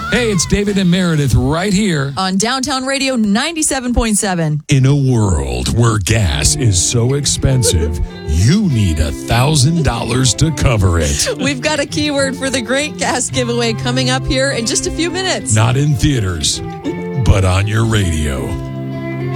Hey, it's David and Meredith right here on Downtown Radio 97.7. In a world where gas is so expensive, you need $1,000 to cover it. We've got a keyword for the great gas giveaway coming up here in just a few minutes. Not in theaters, but on your radio.